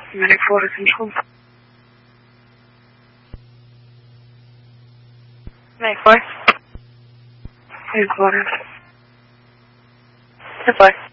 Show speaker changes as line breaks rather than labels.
Ben ik voor het in schoen. Nee, voor. Ik voor het. Het voor.